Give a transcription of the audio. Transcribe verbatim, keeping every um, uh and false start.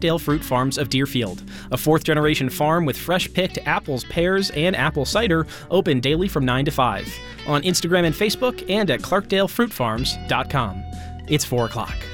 Clarkdale Fruit Farms of Deerfield, a fourth-generation farm with fresh-picked apples, pears, and apple cider, open daily from nine to five. On Instagram and Facebook, and at clarkdale fruit farms dot com. It's four o'clock.